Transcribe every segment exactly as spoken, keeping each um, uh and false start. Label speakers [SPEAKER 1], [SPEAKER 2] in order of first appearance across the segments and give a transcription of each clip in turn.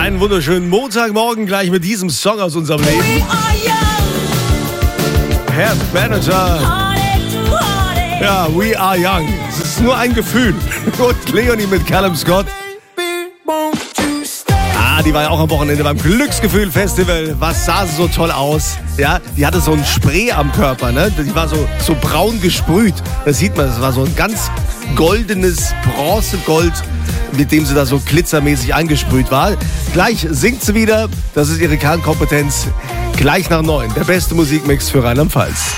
[SPEAKER 1] Einen wunderschönen Montagmorgen gleich mit diesem Song aus unserem Leben. Herr Manager. Ja, We Are Young. Es ist nur ein Gefühl. Und Leonie mit Callum Scott. Ah, die war ja auch am Wochenende beim Glücksgefühl-Festival. Was sah sie so toll aus? Ja, die hatte so ein Spray am Körper, ne? Die war so, so braun gesprüht. Das sieht man, das war so ein ganz goldenes Bronzegold, mit dem sie da so glitzermäßig eingesprüht war. Gleich singt sie wieder. Das ist ihre Kernkompetenz. Gleich nach neun. Der beste Musikmix für Rheinland-Pfalz.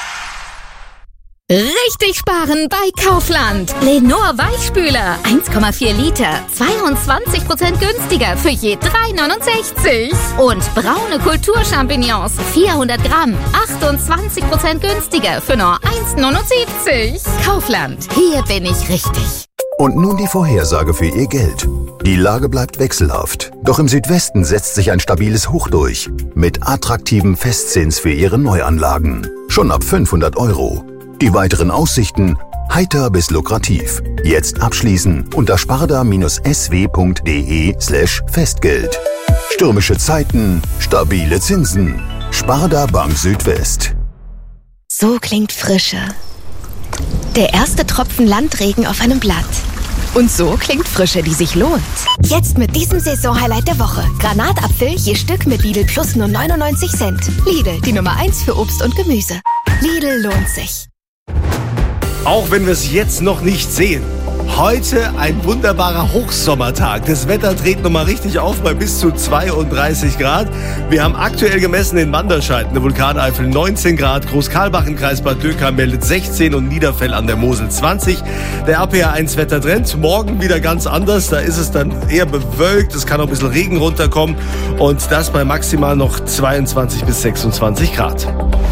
[SPEAKER 2] Richtig sparen bei Kaufland. Lenor Weichspüler, eins Komma vier Liter, zweiundzwanzig Prozent günstiger für je drei neunundsechzig. Und braune Kulturchampignons, vierhundert Gramm, achtundzwanzig Prozent günstiger für nur eins neunundsiebzig. Kaufland, hier bin ich richtig.
[SPEAKER 3] Und nun die Vorhersage für Ihr Geld. Die Lage bleibt wechselhaft, doch im Südwesten setzt sich ein stabiles Hoch durch. Mit attraktivem Festzins für Ihre Neuanlagen. Schon ab fünfhundert Euro. Die weiteren Aussichten heiter bis lukrativ. Jetzt abschließen unter sparda-sw.de slash Festgeld. Stürmische Zeiten, stabile Zinsen. Sparda Bank Südwest.
[SPEAKER 4] So klingt Frische. Der erste Tropfen Landregen auf einem Blatt. Und so klingt Frische, die sich lohnt. Jetzt mit diesem Saison-Highlight der Woche. Granatapfel je Stück mit Lidl Plus nur neunundneunzig Cent. Lidl, die Nummer eins für Obst und Gemüse. Lidl lohnt sich.
[SPEAKER 1] Auch wenn wir es jetzt noch nicht sehen. Heute ein wunderbarer Hochsommertag. Das Wetter dreht nochmal richtig auf bei bis zu zweiunddreißig Grad. Wir haben aktuell gemessen in Wanderscheid, in der Vulkaneifel neunzehn Grad. Großkarlbach im Kreis Bad Dürkheim meldet sechzehn und Niederfell an der Mosel zwanzig. Der A P A eins Wettertrend. Morgen wieder ganz anders. Da ist es dann eher bewölkt. Es kann auch ein bisschen Regen runterkommen. Und das bei maximal noch zweiundzwanzig bis sechsundzwanzig Grad.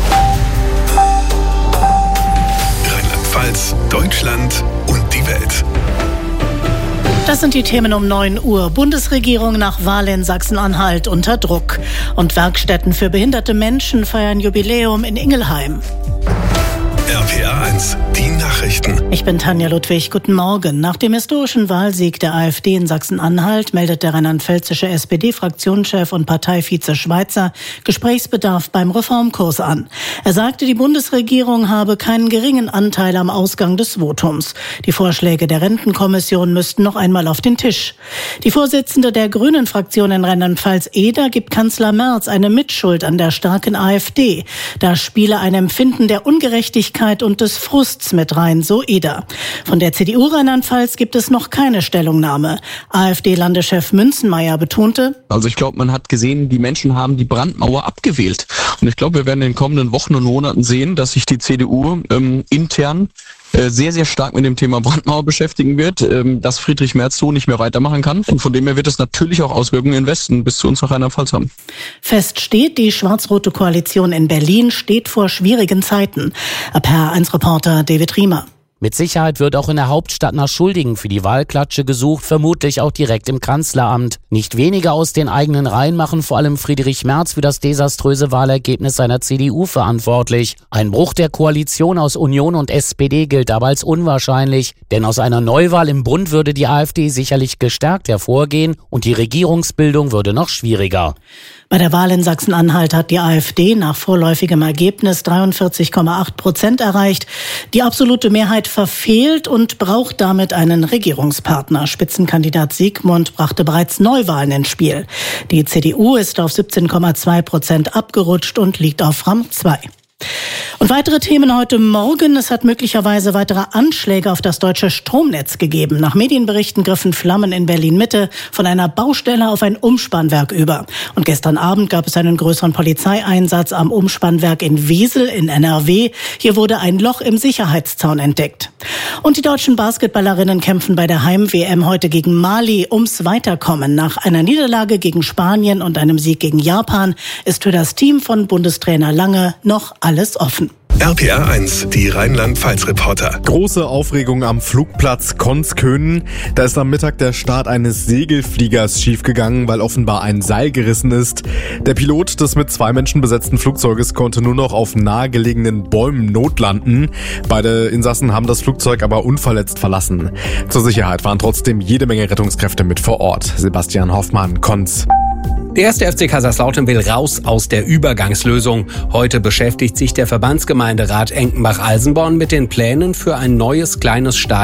[SPEAKER 5] Deutschland und die Welt.
[SPEAKER 6] Das sind die Themen um neun Uhr. Bundesregierung nach Wahl in Sachsen-Anhalt unter Druck. Und Werkstätten für behinderte Menschen feiern Jubiläum in Ingelheim.
[SPEAKER 5] R P R eins, die Nachrichten.
[SPEAKER 6] Ich bin Tanja Ludwig, guten Morgen. Nach dem historischen Wahlsieg der AfD in Sachsen-Anhalt meldet der rheinland-pfälzische S P D-Fraktionschef und Parteivize Schweizer Gesprächsbedarf beim Reformkurs an. Er sagte, die Bundesregierung habe keinen geringen Anteil am Ausgang des Votums. Die Vorschläge der Rentenkommission müssten noch einmal auf den Tisch. Die Vorsitzende der Grünen-Fraktion in Rheinland-Pfalz, Eder, gibt Kanzler Merz eine Mitschuld an der starken AfD. Da spiele ein Empfinden der Ungerechtigkeit und des Frusts mit rein, so Eder. Von der C D U Rheinland-Pfalz gibt es noch keine Stellungnahme. AfD-Landeschef Münzenmaier betonte:
[SPEAKER 7] Also ich glaube, man hat gesehen, die Menschen haben die Brandmauer abgewählt. Und ich glaube, wir werden in den kommenden Wochen und Monaten sehen, dass sich die C D U ähm, intern äh, sehr, sehr stark mit dem Thema Brandmauer beschäftigen wird, ähm, dass Friedrich Merz so nicht mehr weitermachen kann. Und von dem her wird es natürlich auch Auswirkungen in Westen bis zu uns nach Rheinland-Pfalz haben.
[SPEAKER 6] Fest steht, die schwarz-rote Koalition in Berlin steht vor schwierigen Zeiten. R P R eins Reporter David Riemer.
[SPEAKER 8] Mit Sicherheit wird auch in der Hauptstadt nach Schuldigen für die Wahlklatsche gesucht, vermutlich auch direkt im Kanzleramt. Nicht weniger aus den eigenen Reihen machen vor allem Friedrich Merz für das desaströse Wahlergebnis seiner C D U verantwortlich. Ein Bruch der Koalition aus Union und S P D gilt aber als unwahrscheinlich, denn aus einer Neuwahl im Bund würde die AfD sicherlich gestärkt hervorgehen und die Regierungsbildung würde noch schwieriger.
[SPEAKER 6] Bei der Wahl in Sachsen-Anhalt hat die AfD nach vorläufigem Ergebnis dreiundvierzig Komma acht Prozent erreicht. Die absolute Mehrheit verfehlt und braucht damit einen Regierungspartner. Spitzenkandidat Siegmund brachte bereits Neuwahlen ins Spiel. Die C D U ist auf siebzehn Komma zwei Prozent abgerutscht und liegt auf Rang zwei. Und weitere Themen heute Morgen. Es hat möglicherweise weitere Anschläge auf das deutsche Stromnetz gegeben. Nach Medienberichten griffen Flammen in Berlin-Mitte von einer Baustelle auf ein Umspannwerk über. Und gestern Abend gab es einen größeren Polizeieinsatz am Umspannwerk in Wesel in N R W. Hier wurde ein Loch im Sicherheitszaun entdeckt. Und die deutschen Basketballerinnen kämpfen bei der Heim-W M heute gegen Mali ums Weiterkommen. Nach einer Niederlage gegen Spanien und einem Sieg gegen Japan ist für das Team von Bundestrainer Lange noch alles offen.
[SPEAKER 5] R P R eins, die Rheinland-Pfalz-Reporter.
[SPEAKER 9] Große Aufregung am Flugplatz Konzkönen. Da ist am Mittag der Start eines Segelfliegers schiefgegangen, weil offenbar ein Seil gerissen ist. Der Pilot des mit zwei Menschen besetzten Flugzeuges konnte nur noch auf nahegelegenen Bäumen notlanden. Beide Insassen haben das Flugzeug aber unverletzt verlassen. Zur Sicherheit waren trotzdem jede Menge Rettungskräfte mit vor Ort. Sebastian Hoffmann, Konz.
[SPEAKER 10] Der erste F C Kaiserslautern will raus aus der Übergangslösung. Heute beschäftigt sich der Verbandsgemeinderat Enkenbach-Alsenborn mit den Plänen für ein neues kleines Stadion